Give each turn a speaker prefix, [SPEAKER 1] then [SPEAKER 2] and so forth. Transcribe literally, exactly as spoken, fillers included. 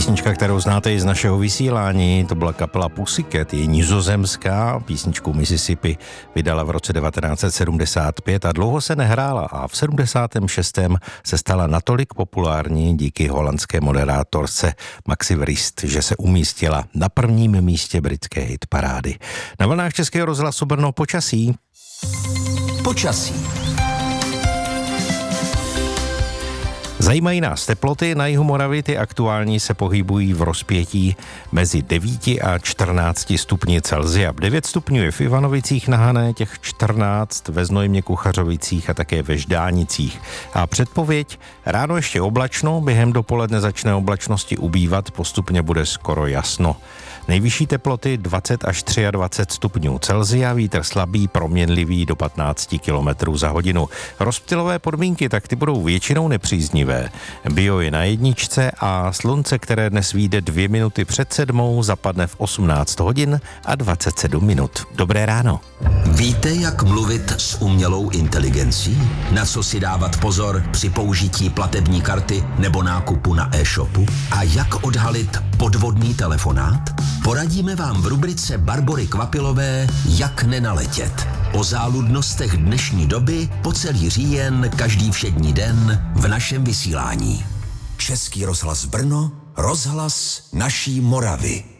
[SPEAKER 1] Písnička, kterou znáte i z našeho vysílání, to byla kapela Pussycat, je nizozemská, písničku Mississippi vydala v roce devatenáct set sedmdesát pět a dlouho se nehrála a v sedmdesátém šestém se stala natolik populární díky holandské moderátorce Maxi Wrist, že se umístila na prvním místě britské hitparády. Na vlnách Českého rozhlasu Brno počasí.
[SPEAKER 2] Počasí.
[SPEAKER 1] Zajímají nás teploty, na jihu Moravy ty aktuální se pohybují v rozpětí mezi devíti a čtrnácti stupni Celsia. devět stupňů je v Ivanovicích na Hané, těch čtrnáct ve Znojmě, Kuchařovicích a také ve Ždánicích. A předpověď, ráno ještě oblačno, během dopoledne začne oblačnosti ubývat, postupně bude skoro jasno. Nejvyšší teploty dvacet až dvacet tři stupňů Celsia, vítr slabý, proměnlivý do patnáct kilometrů za hodinu. Rozptylové podmínky, tak ty budou většinou nepříznivé. Bio je na jedničce a slunce, které dnes vyjde dvě minuty před sedmou, zapadne v osmnáct hodin a dvacet sedm minut. Dobré ráno.
[SPEAKER 2] Víte, jak mluvit s umělou inteligencí? Na co si dávat pozor při použití platební karty nebo nákupu na e-shopu? A jak odhalit podvodný telefonát? Poradíme vám v rubrice Barbory Kvapilové Jak nenaletět. O záludnostech dnešní doby po celý říjen, každý všední den v našem vysílání. Český rozhlas Brno, rozhlas naší Moravy.